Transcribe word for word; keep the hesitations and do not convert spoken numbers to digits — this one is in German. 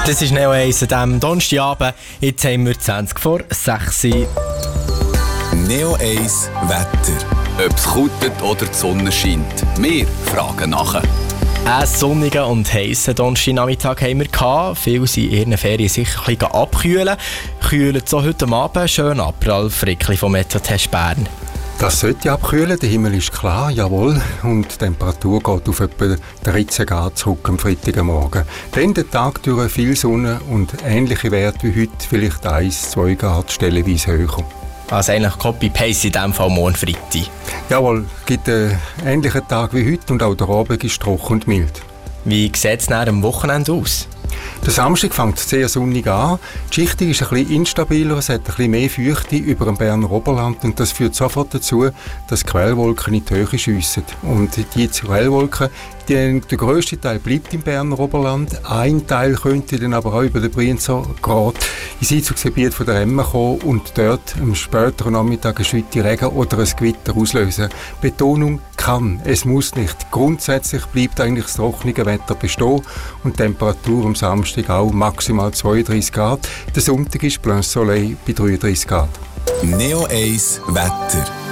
Das ist Neo eins an diesem Donnerstagabend. Jetzt haben wir zwanzig vor sechs. Neo eins Wetter. Ob es kutet oder die Sonne scheint. Wir fragen nachher. Einen sonnigen und heissen Donnerstagnachmittag haben wir gehabt. Viele sind in ihren Ferien sicher ein bisschen abkühlen. Kühlen so heute Abend schön ab. Ralf Frickli vom Metrotest Bern. Das sollte abkühlen, der Himmel ist klar, jawohl. Und die Temperatur geht auf etwa dreizehn Grad zurück am Freitagmorgen. Dann der Tag durch viel Sonne und ähnliche Werte wie heute, vielleicht eins, zwei Grad stellenweise höher. Also eigentlich Copy-Paste in diesem Fall morgen Freitag. Jawohl, es gibt einen ähnlichen Tag wie heute und auch der Abend ist trocken und mild. Wie sieht es nach dem Wochenende aus? Der Samstag fängt sehr sonnig an. Die Schichtung ist ein bisschen instabiler, es hat ein bisschen mehr Feuchte über dem Berner Oberland und das führt sofort dazu, dass Quellwolken in die Höhe schiessen. Und diese Quellwolken, die, der grösste Teil bleibt im Berner Oberland. Ein Teil könnte dann aber auch über den Brienzer Grat ins Einzugsgebiet von der Emme kommen und dort am späteren Nachmittag eine Schütte Regen oder ein Gewitter auslösen. Betonung kann, es muss nicht. Grundsätzlich bleibt eigentlich das trockene Wetter bestehen und die Temperatur am Samstag auch maximal zweiunddreißig Grad. Der Sonntag ist Plein Soleil bei dreiunddreißig Grad. Neo eins Wetter.